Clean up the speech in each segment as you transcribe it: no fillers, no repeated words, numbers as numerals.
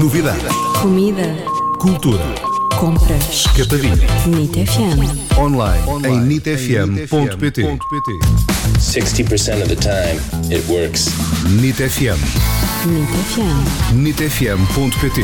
Novidade. Comida. Cultura. Compras. Escapadinha. NIT FM. Online em nitfm.pt. 60% of the time, it works. NIT FM. NIT FM. nitfm.pt.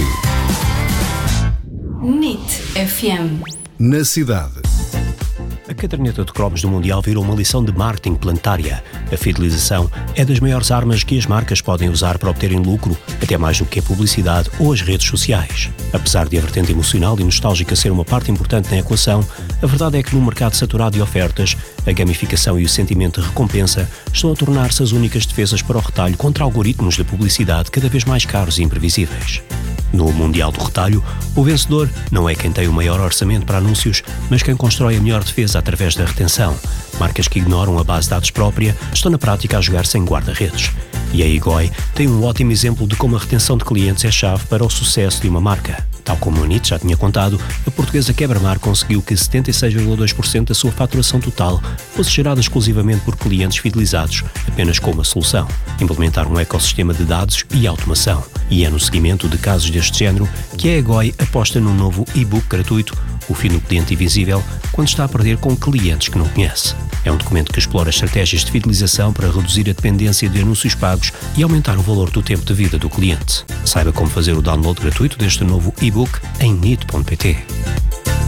NIT FM. Na cidade. A caderneta de cromos do Mundial virou uma lição de marketing planetária. A fidelização é das maiores armas que as marcas podem usar para obterem lucro, até mais do que a publicidade ou as redes sociais. Apesar de a vertente emocional e nostálgica ser uma parte importante na equação, a verdade é que num mercado saturado de ofertas, a gamificação e o sentimento de recompensa estão a tornar-se as únicas defesas para o retalho contra algoritmos de publicidade cada vez mais caros e imprevisíveis. No Mundial do Retalho, o vencedor não é quem tem o maior orçamento para anúncios, mas quem constrói a melhor defesa através da retenção. Marcas que ignoram a base de dados própria estão na prática a jogar sem guarda-redes. E a Egoi tem um ótimo exemplo de como a retenção de clientes é chave para o sucesso de uma marca. Tal como o NIT já tinha contado, a portuguesa Quebra-Mar conseguiu que 76,2% da sua faturação total fosse gerada exclusivamente por clientes fidelizados, apenas com uma solução: implementar um ecossistema de dados e automação. E é no seguimento de casos deste género que a Egoi aposta num novo e-book gratuito, O Fim do Cliente Invisível, quando está a perder com clientes que não conhece. É um documento que explora estratégias de fidelização para reduzir a dependência de anúncios pagos e aumentar o valor do tempo de vida do cliente. Saiba como fazer o download gratuito deste novo e-book em nit.pt.